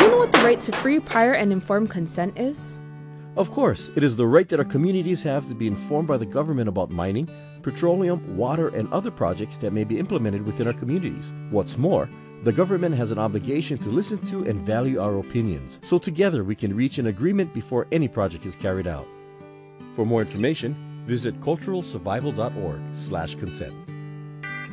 you know what the right to free, prior, and informed consent is? Of course, it is the right that our communities have to be informed by the government about mining, petroleum, water, and other projects that may be implemented within our communities. What's more, the government has an obligation to listen to and value our opinions, so together we can reach an agreement before any project is carried out. For more information, visit culturalsurvival.org/consent.